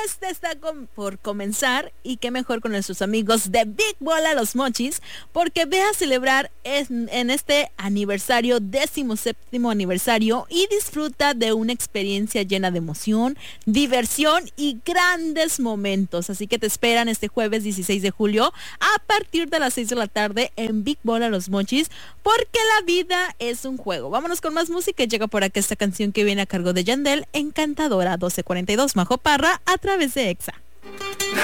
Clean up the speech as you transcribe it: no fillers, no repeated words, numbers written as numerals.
fiesta está por comenzar y qué mejor con nuestros amigos de Big Bola Los Mochis, porque ve a celebrar en este aniversario, 17º aniversario, y disfruta de una experiencia llena de emoción, diversión y grandes momentos. Así que te esperan este jueves 16 de julio a partir de las 6 de la tarde en Big Bola Los Mochis, porque la vida es un juego. Vámonos con más música y llega por acá esta canción que viene a cargo de Yandel, Encantadora, 12:42, Majo Parra, a través de EXA.